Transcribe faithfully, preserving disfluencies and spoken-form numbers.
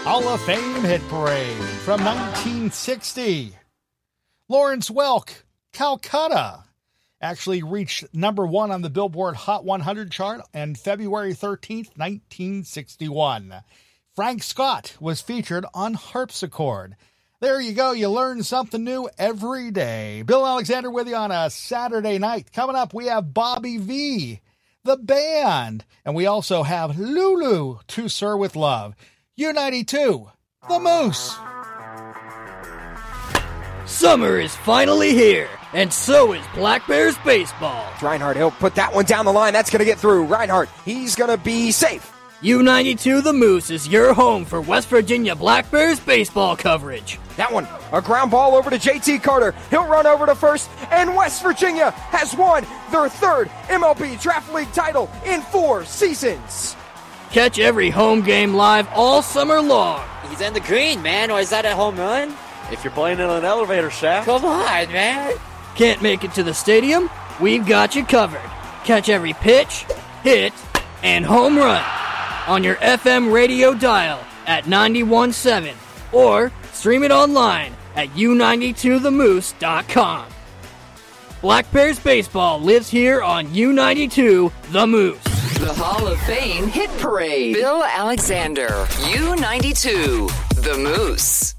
Hall of Fame Hit Parade from nineteen sixty. Lawrence Welk, Calcutta, actually reached number one on the Billboard Hot one hundred chart on February thirteenth, nineteen sixty-one. Frank Scott was featured on Harpsichord. There you go. You learn something new every day. Bill Alexander with you on a Saturday night. Coming up, we have Bobby V, the band, and we also have Lulu, To Sir With Love. U ninety-two, the Moose. Summer is finally here, and so is Black Bears baseball. Reinhardt, he'll put that one down the line. That's going to get through. Reinhardt, he's going to be safe. U ninety-two The Moose is your home for West Virginia Black Bears baseball coverage. That one, a ground ball over to J T Carter. He'll run over to first, and West Virginia has won their third M L B Draft League title in four seasons. Catch every home game live all summer long. He's in the green, man, or is that a home run? If you're playing in an elevator shaft. Come on, man. Can't make it to the stadium? We've got you covered. Catch every pitch, hit, and home run on your F M radio dial at ninety-one point seven or stream it online at U ninety-two the moose dot com. Black Bears baseball lives here on U ninety-two The Moose. The Hall of Fame Hit Parade. Bill Alexander, U ninety-two, The Moose.